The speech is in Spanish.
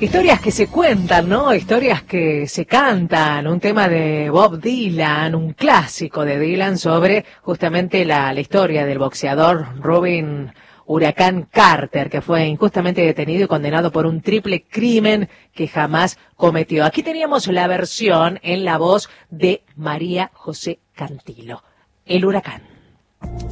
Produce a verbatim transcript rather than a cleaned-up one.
Historias que se cuentan, ¿no? Historias que se cantan. Un tema de Bob Dylan, un clásico de Dylan sobre justamente la, la historia del boxeador Rubin Huracán Carter, que fue injustamente detenido y condenado por un triple crimen que jamás cometió. Aquí teníamos la versión en la voz de María José Cantilo, El Huracán.